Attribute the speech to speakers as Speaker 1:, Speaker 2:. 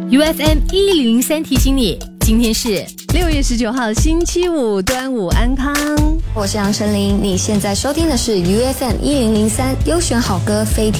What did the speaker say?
Speaker 1: UFM 1003提醒你，今天是
Speaker 2: 6月19号星期五，端午安康。
Speaker 3: 我是杨丞琳，你现在收听的是 UFM 1003优选好歌非